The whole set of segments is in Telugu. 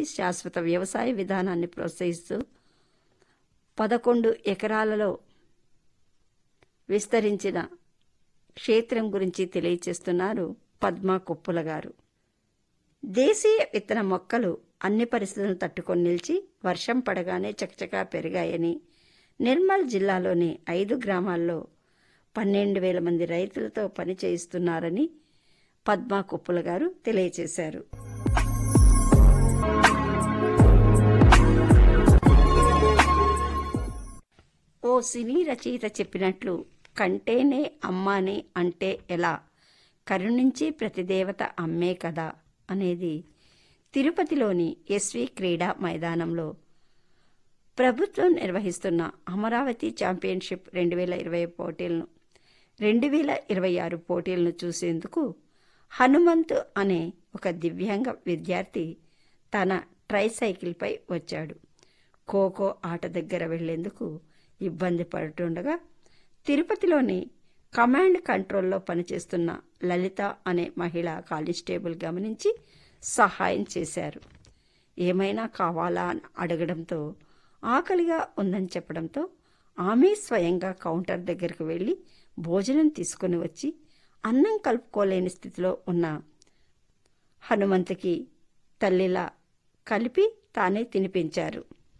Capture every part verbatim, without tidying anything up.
శాశ్వత వ్యవసాయ విధానాన్ని ప్రోత్సహిస్తూ పదకొండు ఎకరాలలో విస్తరించిన క్షేత్రం గురించి తెలియచేస్తున్నారు పద్మా కొప్పుల గారు. దేశీయ విత్తన మొక్కలు అన్ని పరిస్థితులను తట్టుకొని నిలిచి వర్షం పడగానే చకచకా పెరిగాయని, నిర్మల్ జిల్లాలోని ఐదు గ్రామాల్లో పన్నెండు వేల మంది రైతులతో పని చేయిస్తున్నారని పద్మా కొప్పుల గారు తెలియచేశారు. ఓ సినీ రచయిత చెప్పినట్లు కంటేనే అమ్మానే అంటే ఎలా, కరుణించి ప్రతిదేవత అమ్మే కదా అనేది తిరుపతిలోని ఎస్వి క్రీడా మైదానంలో ప్రభుత్వం నిర్వహిస్తున్న అమరావతి ఛాంపియన్షిప్ రెండు వేల ఇరవై పోటీలను రెండు వేల ఇరవై ఆరు పోటీలను చూసేందుకు హనుమంతు అనే ఒక దివ్యాంగ విద్యార్థి తన ట్రైసైకిల్పై వచ్చాడు. ఖోఖో ఆట దగ్గర వెళ్లేందుకు ఇబ్బంది పడుతుండగా తిరుపతిలోని కమాండ్ కంట్రోల్లో పనిచేస్తున్న లలిత అనే మహిళా కానిస్టేబుల్ గమనించి సహాయం చేశారు. ఏమైనా కావాలా అని అడగడంతో ఆకలిగా ఉందని చెప్పడంతో ఆమె స్వయంగా కౌంటర్ దగ్గరకు వెళ్ళి భోజనం తీసుకుని వచ్చి అన్నం కలుపుకోలేని స్థితిలో ఉన్న హనుమంతుకి తల్లిలా కలిపి తానే తినిపించారు.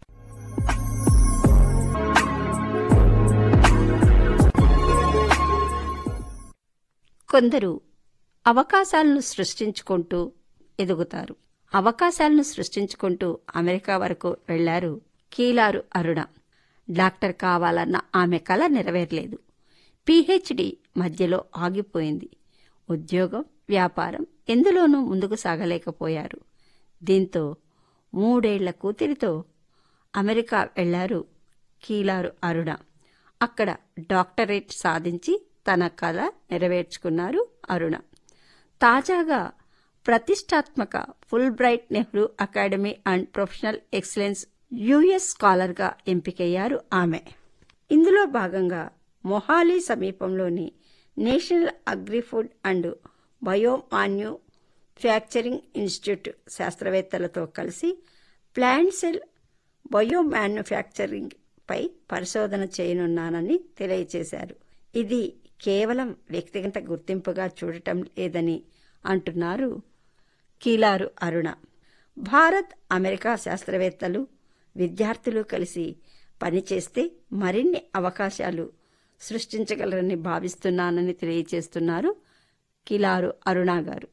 కొందరు అవకాశాలను సృష్టించుకుంటూ ఎదుగుతారు. అవకాశాలను సృష్టించుకుంటూ అమెరికా వరకు వెళ్లారు కీలారు అరుణ. డాక్టర్ కావాలన్న ఆమె కల నెరవేరలేదు. పీహెచ్డీ మధ్యలో ఆగిపోయింది. ఉద్యోగం, వ్యాపారం ఎందులోనూ ముందుకు సాగలేకపోయారు. దీంతో మూడేళ్ల కూతురితో అమెరికా వెళ్లారు కీలారు అరుణ. అక్కడ డాక్టరేట్ సాధించి తన కల నెరవేర్చుకున్నారు అరుణ. తాజాగా ప్రతిష్టాత్మక full bright Nehru academy and professional excellence US స్కాలర్గా ఎంపికయ్యారు ఆమె. ఇందులో భాగంగా మొహాలీ సమీపంలోని నేషనల్ అగ్రిఫుడ్ అండ్ బయోమాన్యుఫ్యాక్చరింగ్ ఇన్స్టిట్యూట్ శాస్త్రవేత్తలతో కలిసి ప్లాంట్ సెల్ బయోమాన్యుఫ్యాక్చరింగ్ పై పరిశోధన చేయనున్నానని తెలియజేశారు. ఇది కేవలం వ్యక్తిగత గుర్తింపుగా చూడటం లేదని అంటున్నారు కీలారు అరుణ. భారత్, అమెరికా శాస్త్రవేత్తలు, విద్యార్థులు కలిసి పనిచేస్తే మరిన్ని అవకాశాలు సృష్టించగలరని భావిస్తున్నానని తెలియజేస్తున్నారు కీలారు అరుణ గారు.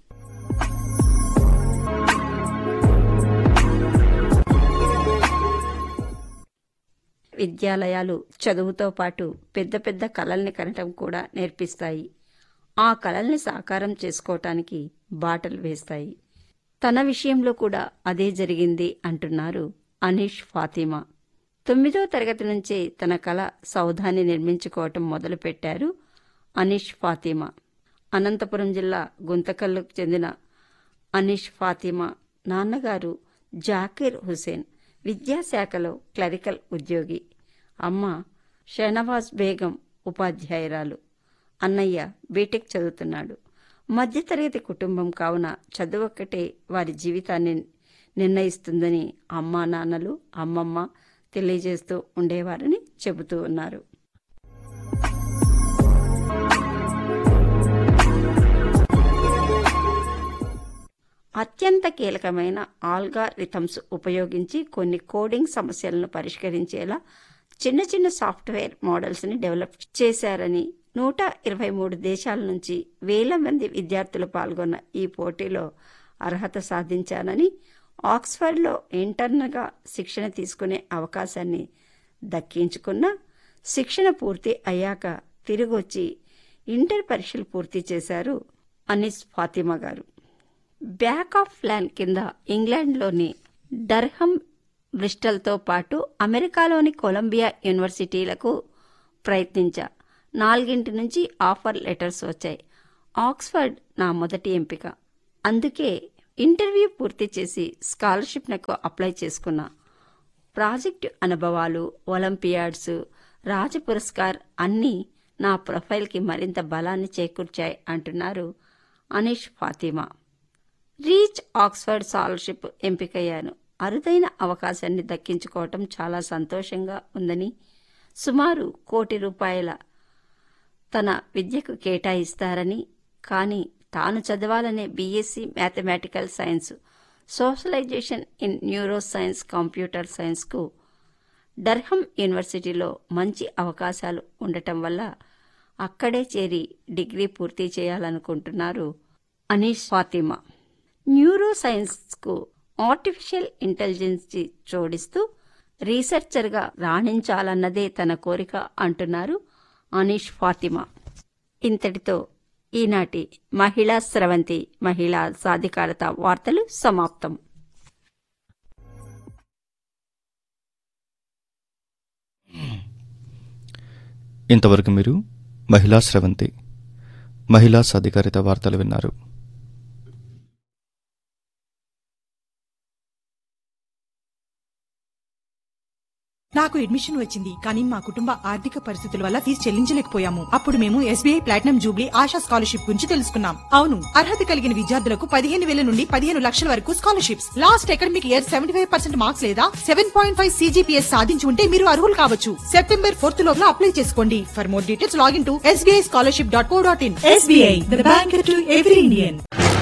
విద్యాలయాలు చదువుతో పాటు పెద్ద పెద్ద కలల్ని కనటం కూడా నేర్పిస్తాయి. ఆ కలల్ని సాకారం చేసుకోవటానికి బాటలు వేస్తాయి. తన విషయంలో కూడా అదే జరిగింది అంటున్నారు అనీష్ ఫాతిమా. తొమ్మిదో తరగతి నుంచే తన కల సౌధాన్ని నిర్మించుకోవటం మొదలుపెట్టారు అనీష్ ఫాతిమా. అనంతపురం జిల్లా గుంతకల్లుకు చెందిన అనీష్ ఫాతిమా నాన్నగారు జాకీర్ హుసేన్ విద్యాశాఖలో క్లరికల్ ఉద్యోగి, అమ్మ షెనవాజ్ బేగం ఉపాధ్యాయురాలు, అన్నయ్య బీటెక్ చదువుతున్నాడు. మధ్యతరగతి కుటుంబం కావున చదువొక్కటే వారి జీవితాన్ని నిర్ణయిస్తుందని అమ్మా నాన్నలు, అమ్మమ్మ తెలియజేస్తూ ఉండేవారని చెబుతూ ఉన్నారు. అత్యంత కీలకమైన ఆల్గారిథమ్స్ ఉపయోగించి కొన్ని కోడింగ్ సమస్యలను పరిష్కరించేలా చిన్న చిన్న సాఫ్ట్వేర్ మోడల్స్ని డెవలప్ చేశారని, నూట ఇరవై మూడు దేశాల నుంచి వేల మంది విద్యార్థులు పాల్గొన్న ఈ పోటీలో అర్హత సాధించానని, ఆక్స్ఫర్డ్లో ఇంటర్న్గా శిక్షణ తీసుకునే అవకాశాన్ని దక్కించుకున్న, శిక్షణ పూర్తి అయ్యాక తిరిగొచ్చి ఇంటర్ పరీక్షలు పూర్తి చేశారు అనీస్ ఫాతిమా గారు. బ్యాక్ ఆఫ్ ల్యాన్ కింద ఇంగ్లాండ్లోని డర్హమ్, బ్రిస్టల్తో పాటు అమెరికాలోని కొలంబియా యూనివర్సిటీలకు ప్రయత్నించా. నాలుగింటి నుంచి ఆఫర్ లెటర్స్ వచ్చాయి. ఆక్స్ఫర్డ్ నా మొదటి ఎంపిక. అందుకే ఇంటర్వ్యూ పూర్తి చేసి స్కాలర్షిప్నకు అప్లై చేసుకున్నా. ప్రాజెక్టు అనుభవాలు, ఒలింపియాడ్స్, రాజ పురస్కార్ అన్నీ నా ప్రొఫైల్కి మరింత బలాన్ని చేకూర్చాయి అంటున్నారు Anish Fatima. Reach Oxford scholarship ఎంపికయ్యాను. అరుదైన అవకాశాన్ని దక్కించుకోవటం చాలా సంతోషంగా ఉందని, సుమారు కోటి రూపాయల తన విద్యకు కేటాయిస్తారని, కానీ తాను చదవాలనే BSc mathematical science, socialisation in neuro science, computer సైన్స్కు Durham యూనివర్సిటీలో మంచి అవకాశాలు ఉండటం వల్ల అక్కడే చేరి డిగ్రీ పూర్తి చేయాలనుకుంటున్నారు Anish Fatima. Neuro సైన్స్కు artificial intelligence జోడిస్తూ రీసెర్చర్గా రాణించాలన్నదే తన కోరిక అంటున్నారు అనీష్ ఫాతిమా. ఇంతటితో ఈనాటి మహిళా స్రవంతి మహిళా సాధికారత వార్తలు సమాప్తం. ఇంతవరకు మీరు మహిళా స్రవంతి మహిళా సాధికారిత వార్తలు విన్నారు. నాకు అడ్మిషన్ వచ్చింది, కానీ మా కుటుంబ ఆర్థిక పరిస్థితుల వల్ల ఫీజు చెల్లించలేకపోయాము. అప్పుడు మేము SBI platinum Jubilee ASHA scholarship గురించి తెలుసుకున్నాం. అవును, అర్హత కలిగిన విద్యార్థులకు పదిహేను వేల నుండి పదిహేను లక్షల వరకు scholarships. Last academic year seventy five percent marks లేదా సెవెన్ పాయింట్ ఫైవ్ సీజీపీఎస్ సాధించి ఉంటే మీరు అర్హులు కావచ్చు. సెప్టెంబర్ ఫోర్త్ లోపల అప్లై చేసుకోండి. For more details login to SBI scholarship dot co dot in. SBI, the bank to every Indian.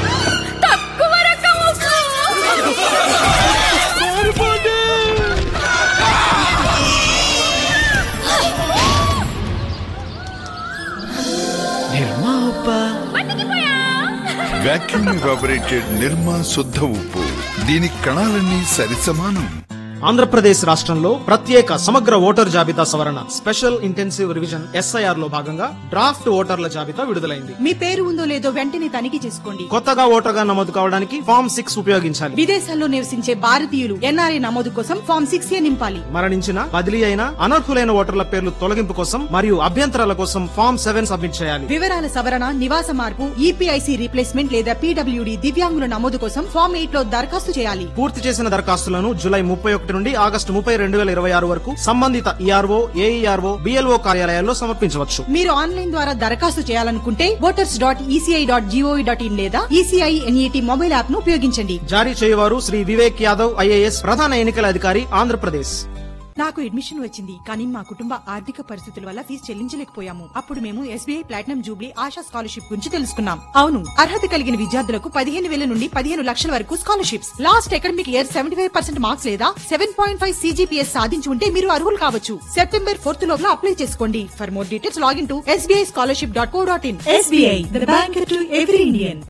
Vacuum evaporated నిర్మా శుద్ధ ఉప్పు, దీని కణాలన్నీ సరిసమానం. ఆంధ్రప్రదేశ్ రాష్ట్రంలో ప్రత్యేక సమగ్ర ఓటర్ జాబితా సవరణ స్పెషల్ ఇంటెన్సివ్ రివిజన్ ఎస్ఐఆర్ లో భాగంగా డ్రాఫ్ట్ ఓటర్ల జాబితా విడుదలైంది. మీ పేరు ఉందో లేదో వెంటనే తనిఖీ చేసుకోండి. కొత్తగా ఓటర్గా నమోదు కావడానికి ఫామ్ సిక్స్ ఉపయోగించాలి. విదేశాల్లో నివసించే భారతీయులు ఎన్ఆర్ఐ నమోదు కోసం ఫామ్ సిక్స్ ఏ నింపాలి. మరణించిన, బదిలీ అయిన, అనర్హులైన ఓటర్ల పేర్లు తొలగింపు కోసం మరియు అభ్యంతరాల కోసం ఫామ్ సెవెన్ సబ్మిట్ చేయాలి. వివరాల సవరణ, నివాస మార్పు, ఈపీఐసీ రీప్లేస్మెంట్ లేదా పీడబ్ల్యూడీ దివ్యాంగుల నమోదు కోసం ఫామ్ ఎయిట్ లో దరఖాస్తు చేయాలి. పూర్తి చేసిన దరఖాస్తులను జూలై ముప్పై ఒకటి నుండి ఆగస్టు ముప్పై రెండు వేల ఇరవై ఆరు వరకు సంబంధిత ఈఆర్ఓ, ఏఈఆర్ఓ, బిఎల్ఓ కార్యాలయాల్లో సమర్పించవచ్చు. మీరు ఆన్లైన్ ద్వారా దరఖాస్తు చేయాలనుకుంటే voters dot ECI dot GOV dot in లేదా ఈసీఐ ఎన్ఈటీ మొబైల్ యాప్ ను ఉపయోగించండి. జారీ చేయవారు శ్రీ వివేక్ యాదవ్, ఐఏఎస్, ప్రధాన ఎన్నికల అధికారి, ఆంధ్రప్రదేశ్. నాకు అడ్మిషన్ వచ్చింది, కానీ మా కుటుంబ ఆర్థిక పరిస్థితుల వల్ల ఫీజు చెల్లించలేకపోయాము. అప్పుడు మేము SBI platinum Jubilee ASHA scholarship గురించి తెలుసుకున్నాం. అవును, అర్హత కలిగిన విద్యార్థులకు పదిహేను వేల నుండి పదిహేను లక్షల వరకు scholarships. Last academic year seventy five percent marks లేదా సెవెన్ పాయింట్ ఫైవ్ సీజీపీఎస్ సాధించి ఉంటే మీరు అర్హులు కావచ్చు. సెప్టెంబర్ ఫోర్త్ లోపల అప్లై చేసుకోండి. For more details login to SBI scholarship dot co dot in. SBI, the bank to every Indian.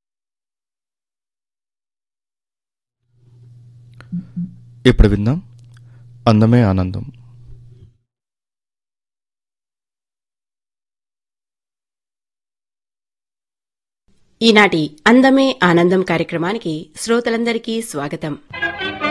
ఇప్పుడు విందాం అందమే ఆనందం. ఈనాటి అందమే ఆనందం కార్యక్రమానికి శ్రోతలందరికీ స్వాగతం.